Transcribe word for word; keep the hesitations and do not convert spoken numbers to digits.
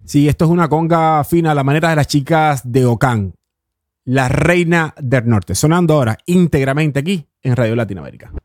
Sí, esto es una conga fina a la manera de las chicas de Ocán, la reina del norte. Sonando ahora íntegramente aquí en Radio Latinoamérica.